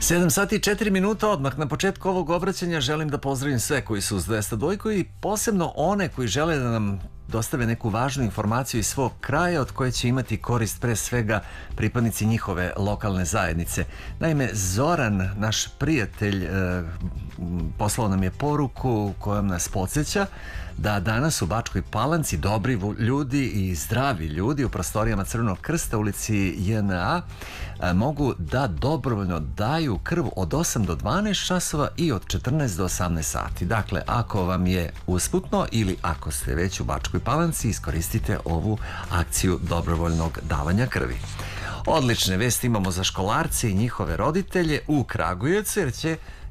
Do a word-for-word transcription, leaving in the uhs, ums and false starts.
sedam sati i četiri minuta, odmah na početku ovog obraćanja želim da pozdravim sve koji su uz dvesta dva i posebno one koji žele da nam dostave neku važnu informaciju iz svog kraja od koje će imati korist pre svega pripadnici njihove lokalne zajednice. Naime, Zoran, naš prijatelj, poslao nam je poruku kojom nas podsjeća da danas u Bačkoj Palanci dobri ljudi i zdravi ljudi u prostorijama Crvenog krsta, ulici J N A, mogu da dobrovoljno daju krv od osam do dvanaest časova i od četrnaest do osamnaest sati. Dakle, ako vam je usputno ili ako ste već u Bačkoj Palanci, iskoristite ovu akciju dobrovoljnog davanja krvi. Odlične vesti imamo za školarce i njihove roditelje u Kragujevcu, jer će